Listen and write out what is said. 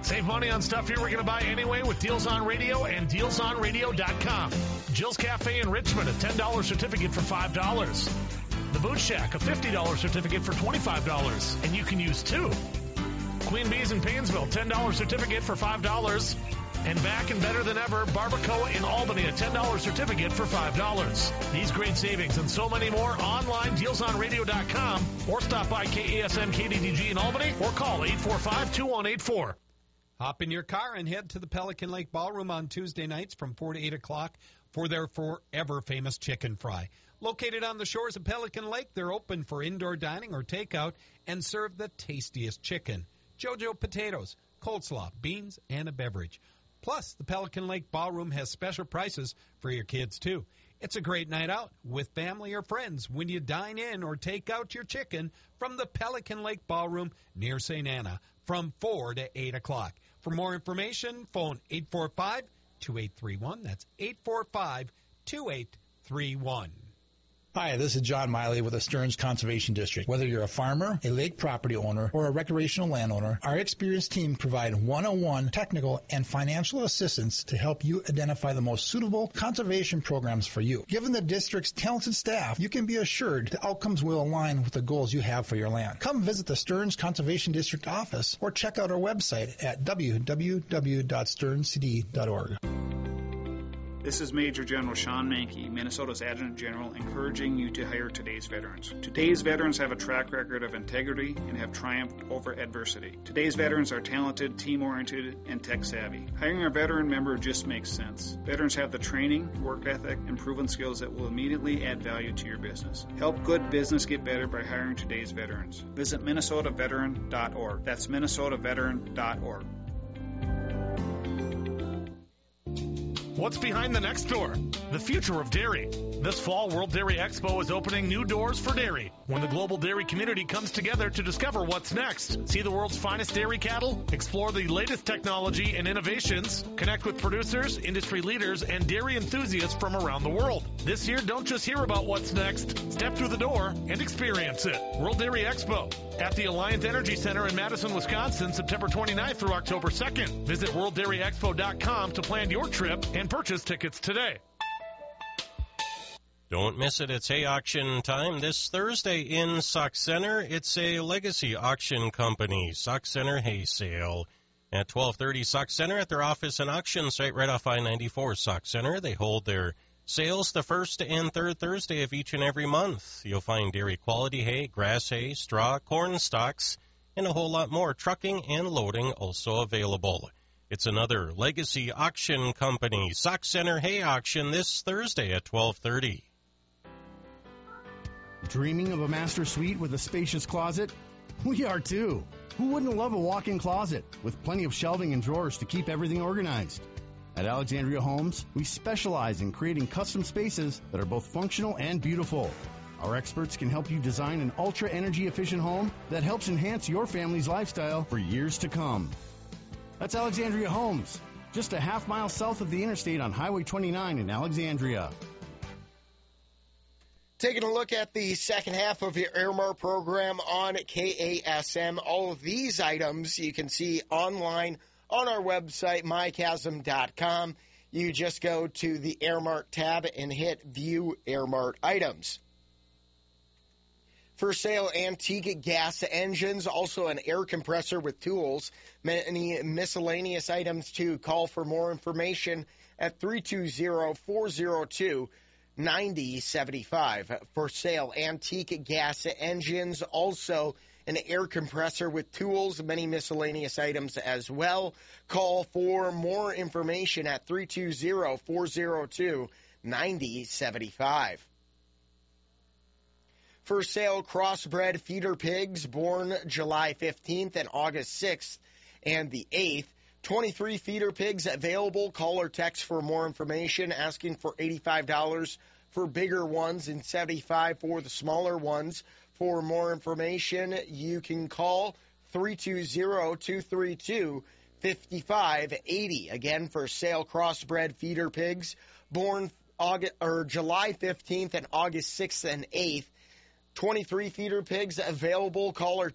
Save money on stuff you're going to buy anyway with Deals on Radio and DealsOnRadio.com. Jill's Cafe in Richmond, a $10 certificate for $5. The Boot Shack, a $50 certificate for $25, and you can use two. Queen Bee's in Painesville, $10 certificate for $5. And back and better than ever, Barbacoa in Albany, a $10 certificate for $5. These great savings and so many more online, DealsOnRadio.com, or stop by KASM KDDG in Albany, or call 845-2184. Hop in your car and head to the Pelican Lake Ballroom on Tuesday nights from 4 to 8 o'clock for their forever famous chicken fry. Located on the shores of Pelican Lake, they're open for indoor dining or takeout and serve the tastiest chicken, JoJo potatoes, coleslaw, beans, and a beverage. Plus, the Pelican Lake Ballroom has special prices for your kids, too. It's a great night out with family or friends when you dine in or take out your chicken from the Pelican Lake Ballroom near St. Anna from 4 to 8 o'clock. For more information, phone 845-2831. That's 845-2831. Hi, this is John Miley with the Stearns Conservation District. Whether you're a farmer, a lake property owner, or a recreational landowner, our experienced team provide one-on-one technical and financial assistance to help you identify the most suitable conservation programs for you. Given the district's talented staff, you can be assured the outcomes will align with the goals you have for your land. Come visit the Stearns Conservation District office or check out our website at www.stearnscd.org. This is Major General Sean Mankey, Minnesota's Adjutant General, encouraging you to hire today's veterans. Today's veterans have a track record of integrity and have triumphed over adversity. Today's veterans are talented, team-oriented, and tech-savvy. Hiring a veteran member just makes sense. Veterans have the training, work ethic, and proven skills that will immediately add value to your business. Help good business get better by hiring today's veterans. Visit MinnesotaVeteran.org. That's MinnesotaVeteran.org. What's behind the next door? The future of dairy. This fall, World Dairy Expo is opening new doors for dairy when the global dairy community comes together to discover what's next. See the world's finest dairy cattle, explore the latest technology and innovations, connect with producers, industry leaders, and dairy enthusiasts from around the world. This year, don't just hear about what's next. Step through the door and experience it. World Dairy Expo at the Alliant Energy Center in Madison, Wisconsin, September 29th through October 2nd. Visit WorldDairyExpo.com to plan your trip and purchase tickets today. Don't miss it. It's hay auction time this Thursday in Sauk Center. It's a legacy auction company, Sauk Center Hay Sale. At 12:30, Sauk Center at their office and auction site right off I-94 Sauk Center. They hold their sales the first and third Thursday of each and every month. You'll find dairy quality hay, grass hay, straw, corn stalks, and a whole lot more. Trucking and loading also available. It's another legacy auction company, Sauk Center Hay Auction, this Thursday at 12:30. Dreaming of a master suite with a spacious closet? We are too. Who wouldn't love a walk-in closet with plenty of shelving and drawers to keep everything organized? At Alexandria Homes, we specialize in creating custom spaces that are both functional and beautiful. Our experts can help you design an ultra-energy efficient home that helps enhance your family's lifestyle for years to come. That's Alexandria Homes, just a half-mile south of the interstate on Highway 29 in Alexandria. Taking a look at the second half of your Airmart program on KASM. All of these items you can see online on our website, mychasm.com. You just go to the Airmart tab and hit View Airmart Items. For sale, antique gas engines, also an air compressor with tools, many miscellaneous items to call for more information at 320-402-9075. For sale, antique gas engines, also an air compressor with tools, many miscellaneous items as well. Call for more information at 320-402-9075. For sale, crossbred feeder pigs born July 15th and August 6th and the 8th. 23 feeder pigs available. Call or text for more information, asking for $85 for bigger ones and $75 for the smaller ones. For more information, you can call 320-232-5580. Again, for sale, crossbred feeder pigs born July 15th and August 6th and 8th. 23 feeder pigs available. Call or